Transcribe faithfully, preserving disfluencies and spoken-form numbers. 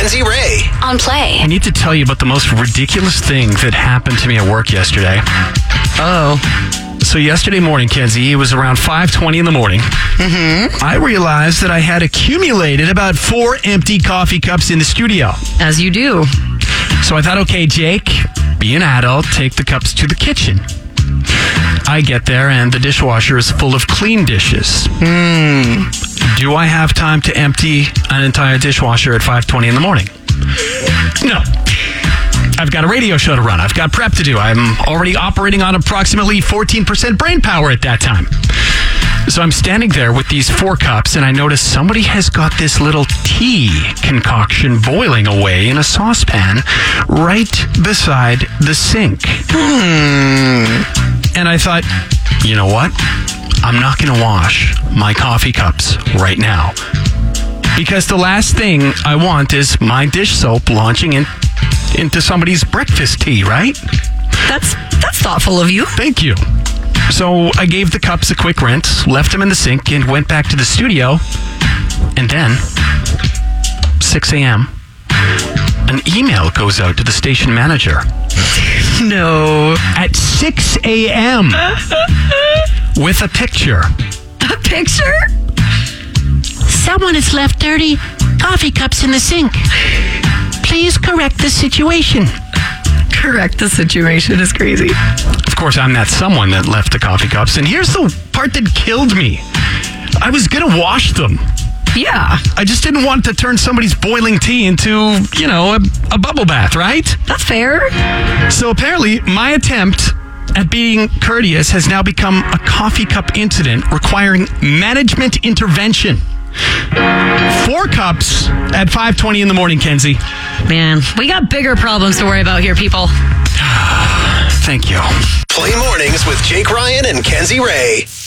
Kenzie Ray on Play. I need to tell you about the most ridiculous thing that happened to me at work yesterday. Oh. So yesterday morning, Kenzie, it was around five twenty in the morning. Mm-hmm. I realized that I had accumulated about four empty coffee cups in the studio. As you do. So I thought, okay, Jake, be an adult, take the cups to the kitchen. I get there and the dishwasher is full of clean dishes. Hmm. Do I have time to empty an entire dishwasher at five twenty in the morning? No. I've got a radio show to run. I've got prep to do. I'm already operating on approximately fourteen percent brain power at that time. So I'm standing there with these four cups, and I notice somebody has got this little tea concoction boiling away in a saucepan right beside the sink. Hmm. And I thought, you know what? I'm not going to wash my coffee cups right now. Because the last thing I want is my dish soap launching in, into somebody's breakfast tea, right? That's that's thoughtful of you. Thank you. So I gave the cups a quick rinse, left them in the sink, and went back to the studio. And then, six a.m., an email goes out to the station manager. No. At six a.m. with a picture. A picture? Someone has left dirty coffee cups in the sink. Please correct the situation. Correct the situation is crazy. Of course, I'm that someone that left the coffee cups. And here's the part that killed me. I was going to wash them. Yeah. I just didn't want to turn somebody's boiling tea into, you know, a, a bubble bath, right? That's fair. So apparently, my attempt at being courteous has now become a coffee cup incident requiring management intervention. Four cups at five twenty in the morning, Kenzie. Man, we got bigger problems to worry about here, people. Thank you. Play mornings with Jake Ryan and Kenzie Ray.